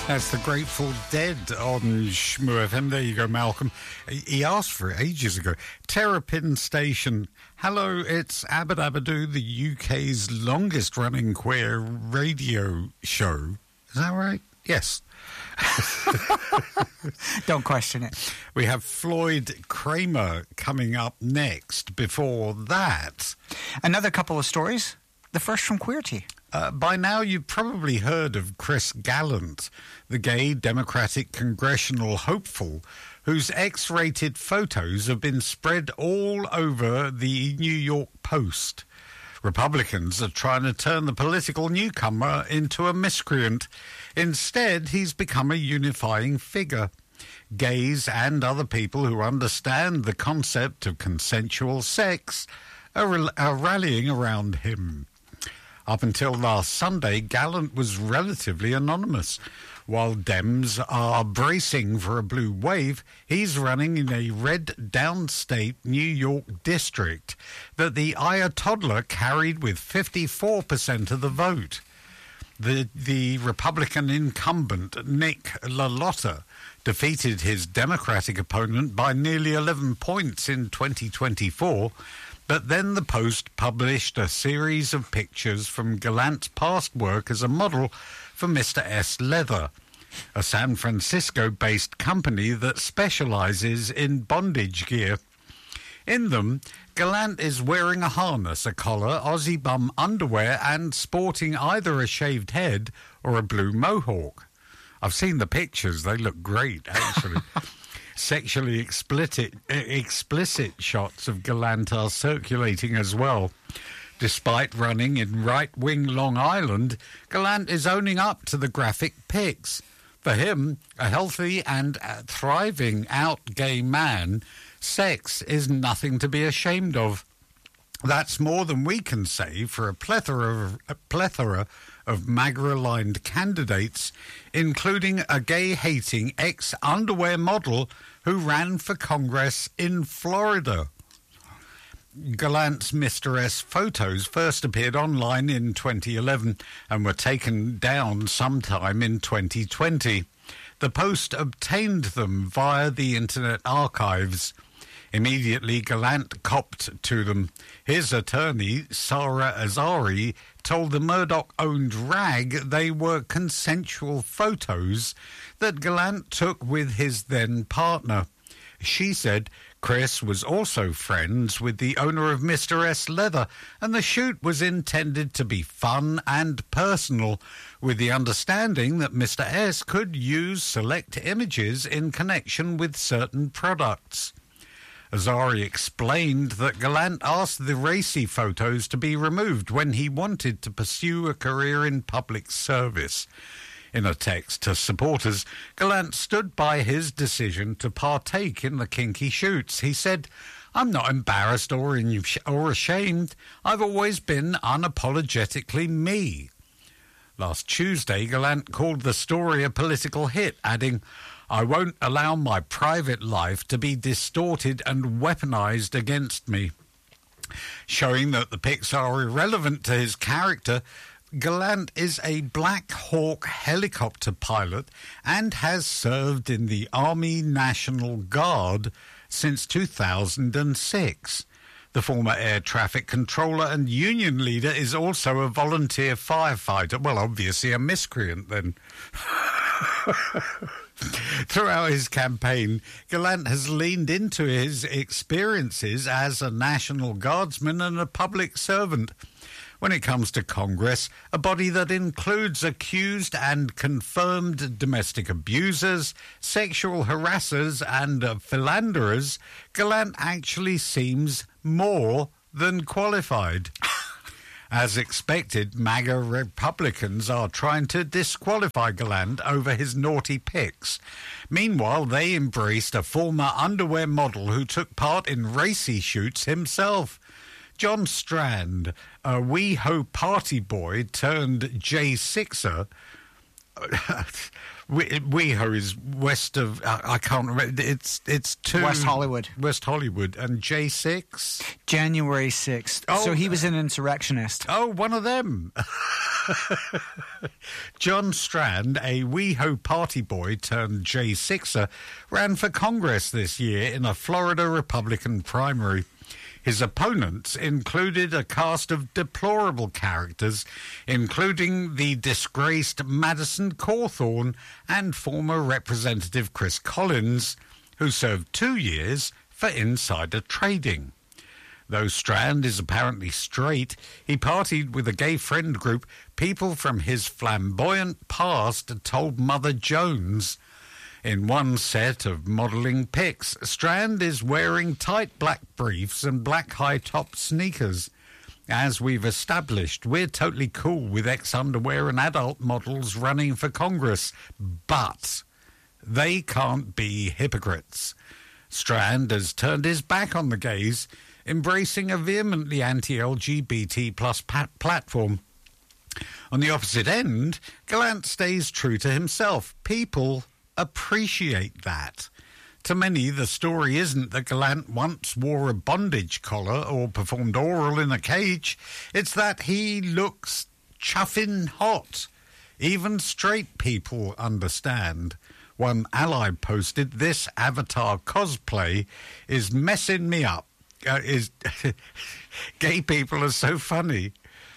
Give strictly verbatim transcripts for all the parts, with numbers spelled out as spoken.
That's the Grateful Dead on Shmoo F M. There you go, Malcolm. He asked for it ages ago. Terrapin Station. Hello, it's Abba Dabba Doo, the U K's longest-running queer radio show. Is that right? Yes. Don't question it. We have Floyd Kramer coming up next. Before that, another couple of stories. The first from Queerty. Uh, by now, you've probably heard of Chris Gallant, the gay Democratic congressional hopeful, whose X-rated photos have been spread all over the New York Post. Republicans are trying to turn the political newcomer into a miscreant. Instead, he's become a unifying figure. Gays and other people who understand the concept of consensual sex are, are rallying around him. Up until last Sunday, Gallant was relatively anonymous. While Dems are bracing for a blue wave, he's running in a red downstate New York district that the Ayatollah carried with fifty-four percent of the vote. The, the Republican incumbent, Nick LaLotta, defeated his Democratic opponent by nearly eleven points in twenty twenty-four, but then the Post published a series of pictures from Gallant's past work as a model for Mister S Leather, a San Francisco-based company that specializes in bondage gear. In them, Gallant is wearing a harness, a collar, Aussie bum underwear, and sporting either a shaved head or a blue mohawk. I've seen the pictures. They look great, actually. Sexually explicit, explicit shots of Gallant are circulating as well. Despite running in right-wing Long Island, Gallant is owning up to the graphic pics. For him, a healthy and thriving out gay man, sex is nothing to be ashamed of. That's more than we can say for a plethora of, a plethora of MAGA-aligned candidates, including a gay-hating ex-underwear model who ran for Congress in Florida. Gallant's Mister S photos first appeared online in twenty eleven and were taken down sometime in twenty twenty. The Post obtained them via the Internet Archives. Immediately, Gallant copped to them. His attorney, Sarah Azari, told the Murdoch-owned rag they were consensual photos that Gallant took with his then-partner. She said Chris was also friends with the owner of Mister S Leather, and the shoot was intended to be fun and personal, with the understanding that Mister S could use select images in connection with certain products. Azari explained that Gallant asked the racy photos to be removed when he wanted to pursue a career in public service. In a text to supporters, Gallant stood by his decision to partake in the kinky shoots. He said, "I'm not embarrassed or, in, or ashamed. I've always been unapologetically me." Last Tuesday, Gallant called the story a political hit, adding, "I won't allow my private life to be distorted and weaponized against me." Showing that the pics are irrelevant to his character, Gallant is a Black Hawk helicopter pilot and has served in the Army National Guard since two thousand six. The former air traffic controller and union leader is also a volunteer firefighter. Well, obviously a miscreant then. Throughout his campaign, Gallant has leaned into his experiences as a National Guardsman and a public servant. When it comes to Congress, a body that includes accused and confirmed domestic abusers, sexual harassers and uh, philanderers, Gallant actually seems more than qualified. As expected, MAGA Republicans are trying to disqualify Gallant over his naughty pics. Meanwhile, they embraced a former underwear model who took part in racy shoots himself. John Strand, a WeHo party boy turned J sixer, We- WeHo is west of, uh, I can't remember, it's it's two... West Hollywood. West Hollywood. And J six? January sixth. Oh, so he was an insurrectionist. Oh, one of them. John Strand, a WeHo party boy turned J sixer, ran for Congress this year in a Florida Republican primary. His opponents included a cast of deplorable characters, including the disgraced Madison Cawthorn and former Representative Chris Collins, who served two years for insider trading. Though Strand is apparently straight, he partied with a gay friend group. People from his flamboyant past told Mother Jones. In one set of modelling pics, Strand is wearing tight black briefs and black high-top sneakers. As we've established, we're totally cool with ex-underwear and adult models running for Congress, but they can't be hypocrites. Strand has turned his back on the gays, embracing a vehemently anti-L G B T plus pat- platform. On the opposite end, Gallant stays true to himself. People appreciate that. To many, the story isn't that Gallant once wore a bondage collar or performed oral in a cage. It's that he looks chuffing hot. Even straight people understand. One ally posted, "This Avatar cosplay is messing me up." Uh, is gay people are so funny.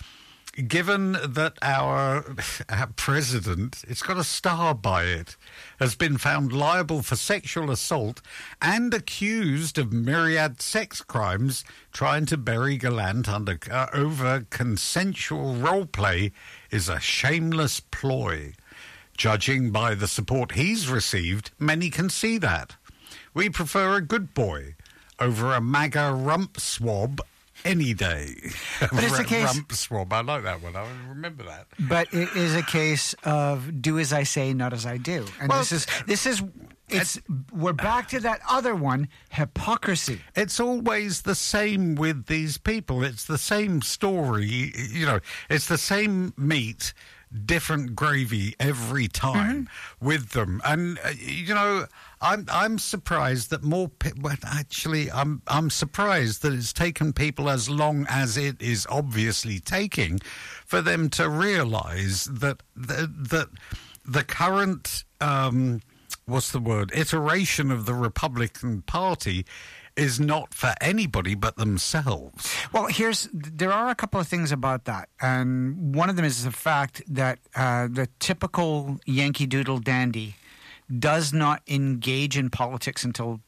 Given that our, our president, it's got a star by it, has been found liable for sexual assault and accused of myriad sex crimes, trying to bury Gallant under uh, over consensual role play is a shameless ploy. Judging by the support he's received, many can see that. We prefer a good boy over a MAGA rump swab any day. But it's a case... Rump swab. I like that one. I remember that. But it is a case of do as I say, not as I do. And Well, this is this is it's we're back to that other one, hypocrisy. It's always the same with these people. It's the same story. You know, it's the same meat, different gravy every time Mm-hmm. with them. And uh, you know, I'm I'm surprised that more people. Well, actually, I'm I'm surprised that it's taken people as long as it is obviously taking for them to realise that the, that the current um, what's the word iteration of the Republican Party is not for anybody but themselves. Well, here's there are a couple of things about that, and one of them is the fact that uh, the typical Yankee Doodle dandy does not engage in politics until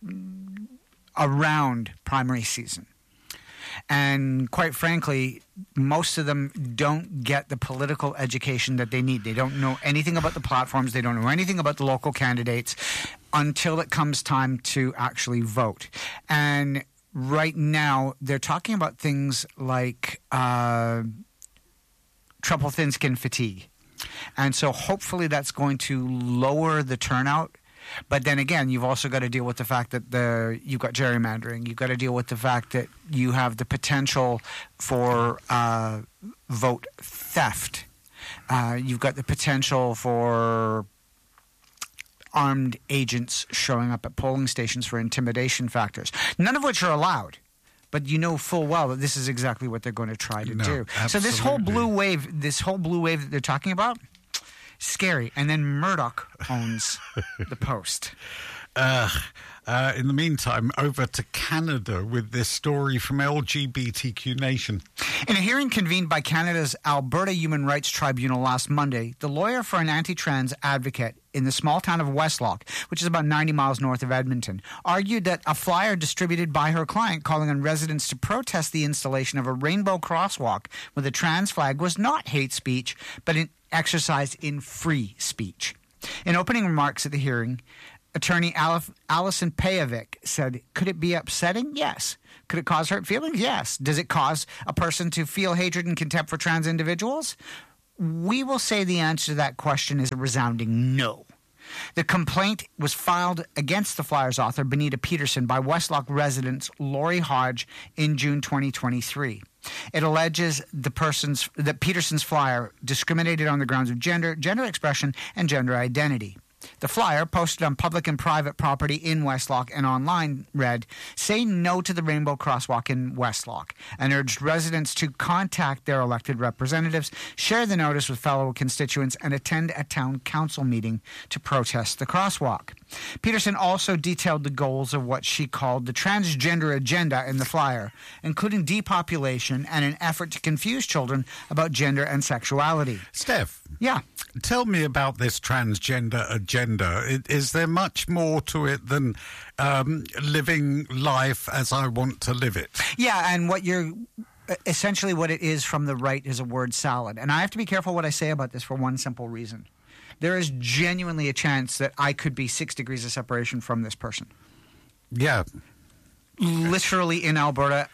around primary season. And quite frankly, most of them don't get the political education that they need. They don't know anything about the platforms. They don't know anything about the local candidates until it comes time to actually vote. And right now, they're talking about things like uh, triple thin skin fatigue. And so hopefully that's going to lower the turnout. But then again, you've also got to deal with the fact that the you've got gerrymandering. You've got to deal with the fact that you have the potential for uh, vote theft. Uh, you've got the potential for armed agents showing up at polling stations for intimidation factors, none of which are allowed. But you know full well that this is exactly what they're going to try to No, do. absolutely. So this whole blue wave, this whole blue wave that they're talking about, scary. And then Murdoch owns the Post. Uh, uh, in the meantime, over to Canada with this story from L G B T Q Nation. In a hearing convened by Canada's Alberta Human Rights Tribunal last Monday, the lawyer for an anti-trans advocate in the small town of Westlock, which is about ninety miles north of Edmonton, argued that a flyer distributed by her client calling on residents to protest the installation of a rainbow crosswalk with a trans flag was not hate speech, but an exercise in free speech. In opening remarks at the hearing, attorney Alison Pajovic said, could it be upsetting? Yes. Could it cause hurt feelings? Yes. Does it cause a person to feel hatred and contempt for trans individuals? We will say the answer to that question is a resounding no. The complaint was filed against the flyer's author, Benita Peterson, by Westlock residents Lori Hodge in June twenty twenty-three. It alleges the person's that Peterson's flyer discriminated on the grounds of gender, gender expression, and gender identity. The flyer, posted on public and private property in Westlock and online, read, "Say no to the Rainbow Crosswalk in Westlock," and urged residents to contact their elected representatives, share the notice with fellow constituents, and attend a town council meeting to protest the crosswalk. Peterson also detailed the goals of what she called the transgender agenda in the flyer, including depopulation and an effort to confuse children about gender and sexuality. Steph, Yeah. tell me about this transgender agenda. I- Is there much more to it than um, living life as I want to live it? Yeah, and what you're essentially what it is from the right is a word salad. And I have to be careful what I say about this for one simple reason. There is genuinely a chance that I could be six degrees of separation from this person. Yeah. Literally in Alberta,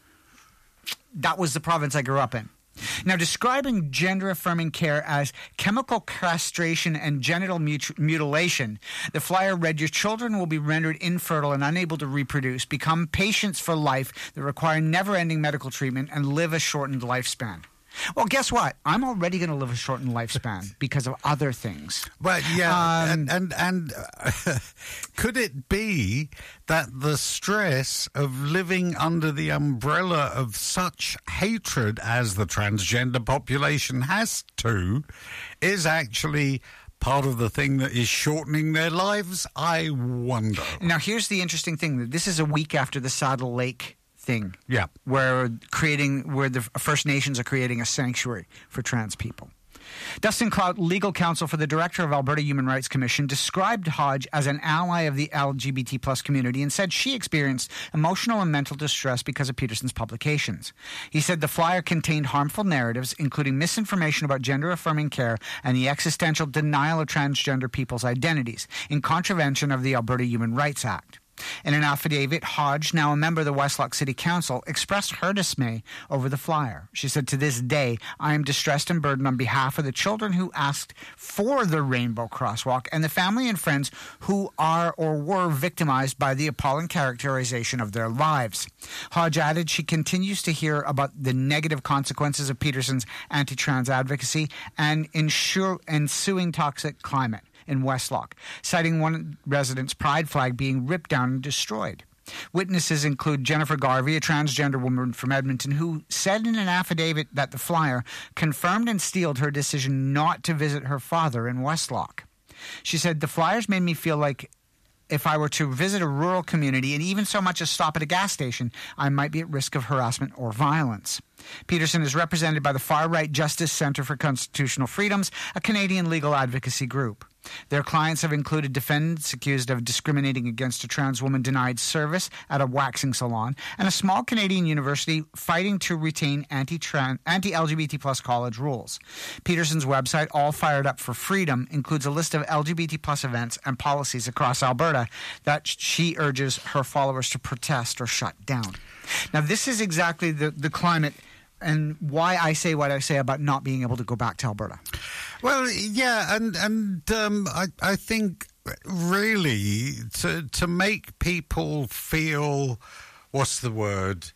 that was the province I grew up in. Now, describing gender-affirming care as chemical castration and genital mut- mutilation, the flyer read, "Your children will be rendered infertile and unable to reproduce, become patients for life that require never-ending medical treatment, and live a shortened lifespan." Well, guess what? I'm already going to live a shortened lifespan because of other things. Well, yeah, Um, and and, and uh, could it be that the stress of living under the umbrella of such hatred as the transgender population has to is actually part of the thing that is shortening their lives? I wonder. Now, here's the interesting thing. This is a week after the Saddle Lake thing. Yeah. Where creating where the First Nations are creating a sanctuary for trans people. Dustin Clout, legal counsel for the director of Alberta Human Rights Commission, described Hodge as an ally of the L G B T plus community and said she experienced emotional and mental distress because of Peterson's publications. He said the flyer contained harmful narratives, including misinformation about gender-affirming care and the existential denial of transgender people's identities, in contravention of the Alberta Human Rights Act. In an affidavit, Hodge, now a member of the Westlock City Council, expressed her dismay over the flyer. She said, "To this day, I am distressed and burdened on behalf of the children who asked for the Rainbow Crosswalk and the family and friends who are or were victimized by the appalling characterization of their lives." Hodge added she continues to hear about the negative consequences of Peterson's anti-trans advocacy and ensure ensuing toxic climate in Westlock, citing one resident's pride flag being ripped down and destroyed. Witnesses include Jennifer Garvey, a transgender woman from Edmonton, who said in an affidavit that the flyer confirmed and steeled her decision not to visit her father in Westlock. She said, "The flyers made me feel like if I were to visit a rural community and even so much as stop at a gas station, I might be at risk of harassment or violence." Peterson is represented by the far-right Justice Centre for Constitutional Freedoms, a Canadian legal advocacy group. Their clients have included defendants accused of discriminating against a trans woman denied service at a waxing salon, and a small Canadian university fighting to retain anti-trans, anti-L G B T plus college rules. Peterson's website, All Fired Up for Freedom, includes a list of L G B T plus events and policies across Alberta that she urges her followers to protest or shut down. Now, this is exactly the, the climate and why I say what I say about not being able to go back to Alberta. Well, yeah, and and um, I I think really to to make people feel, what's the word,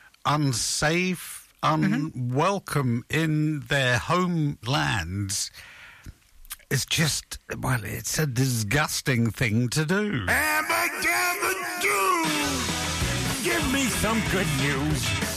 unsafe, unwelcome mm-hmm. in their homelands is just, well, it's a disgusting thing to do. Abba-dabba-doo! Give me some good news.